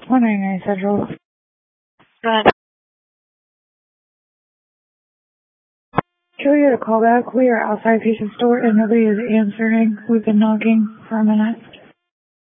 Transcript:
199 Central. Good. Can we get a call back? We are outside patient store and nobody is answering. We've been knocking for a minute.